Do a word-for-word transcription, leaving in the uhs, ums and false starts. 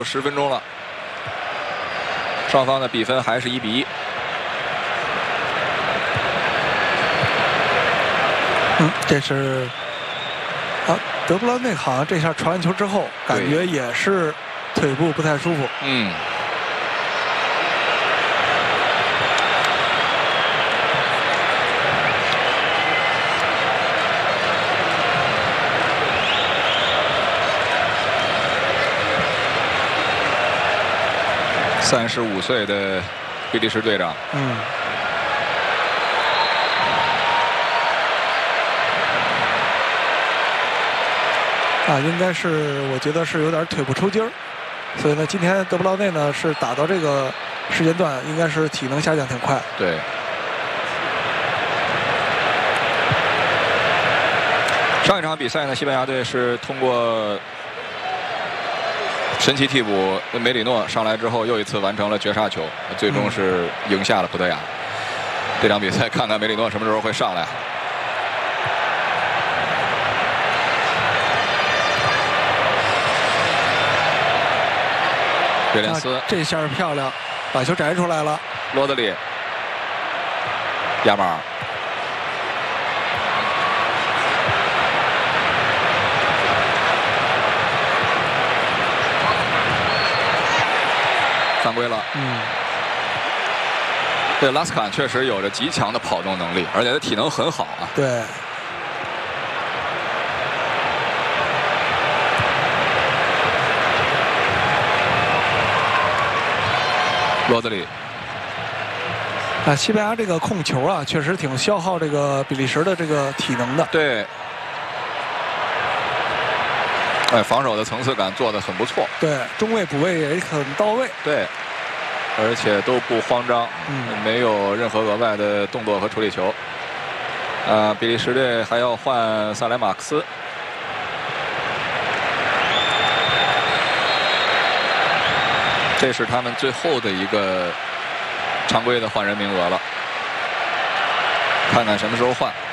十分钟了，双方的比分还是一比一。 嗯，这是啊，德布劳内好像这下传完球之后，感觉也是腿部不太舒服。 嗯。 三十五岁的比利时队长， 嗯，啊，应该是我觉得是有点腿部抽筋儿，所以呢，今天德布劳内呢是打到这个时间段，应该是体能下降挺快。 对。上一场比赛呢，西班牙队是通过 神奇替补梅里诺上来之后，又一次完成了绝杀球，最终是赢下了葡萄牙。这场比赛看看梅里诺什么时候会上来。威廉斯， 这下漂亮，把球摘出来了。 罗德里，亚马尔。 犯规了。 嗯， 这拉斯坎确实有着极强的跑动能力，而且他体能很好啊。 对。 罗德里。 啊，西班牙这个控球啊，确实挺消耗这个比利时的这个体能的。 对。 哎，防守的层次感做得很不错。 对，中卫补位也很到位。 对，而且都不慌张， 嗯， 没有任何额外的动作和处理球。啊，比利时队还要换萨莱马克斯。这是他们最后的一个常规的换人名额了，看看什么时候换。